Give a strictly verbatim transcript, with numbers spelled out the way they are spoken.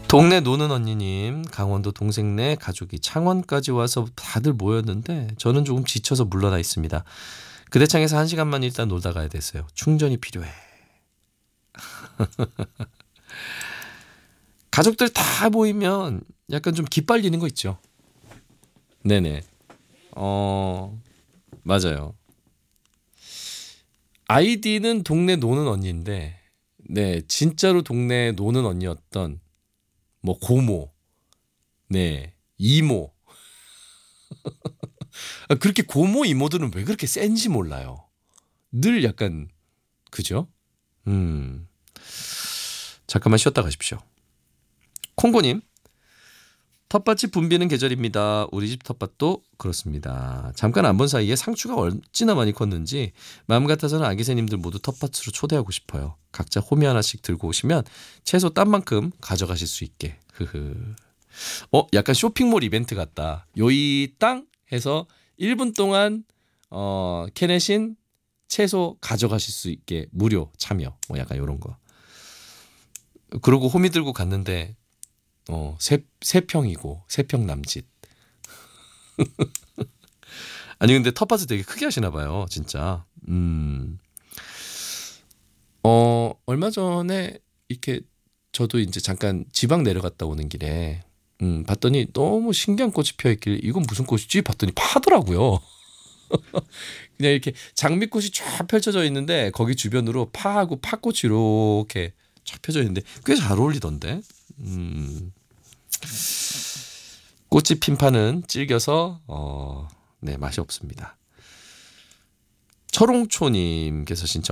동네 노는 언니님, 강원도 동생네 가족이 창원까지 와서 다들 모였는데 저는 조금 지쳐서 물러나 있습니다. 그대창에서 한 시간만 일단 놀다 가야 됐어요. 충전이 필요해. 가족들 다 모이면 약간 좀 기빨리는 거 있죠. 네네. 어, 맞아요. 아이디는 동네 노는 언니인데, 네, 진짜로 동네 노는 언니였던 뭐 고모, 네, 이모. 아, 그렇게 고모 이모들은 왜 그렇게 센지 몰라요. 늘 약간 그죠? 음, 잠깐만 쉬었다 가십시오. 콩고님, 텃밭이 붐비는 계절입니다. 우리 집 텃밭도 그렇습니다. 잠깐 안 본 사이에 상추가 어찌나 많이 컸는지 마음 같아서는 아기 새님들 모두 텃밭으로 초대하고 싶어요. 각자 호미 하나씩 들고 오시면 채소 딴 만큼 가져가실 수 있게. 흐흐. 어, 약간 쇼핑몰 이벤트 같다. 요이 땅 해서 일 분 동안 어, 캐내신 채소 가져가실 수 있게 무료 참여. 뭐 약간 요런 거. 그러고 호미 들고 갔는데 어, 세, 세 평이고 세 평 남짓. 아니 근데 텃밭을 되게 크게 하시나 봐요, 진짜. 음. 어, 얼마 전에 이렇게 저도 이제 잠깐 지방 내려갔다 오는 길에 음, 봤더니 너무 신기한 꽃이 피어 있길래 이건 무슨 꽃이지? 봤더니 파더라고요. 그냥 이렇게 장미꽃이 쫙 펼쳐져 있는데 거기 주변으로 파하고 팥꽃이 이렇게 쫙 펴져 있는데 꽤 잘 어울리던데. 음. 꽃이 핀 파는 질겨서 어, 네, 맛이 없습니다. 철옹초님께서 신청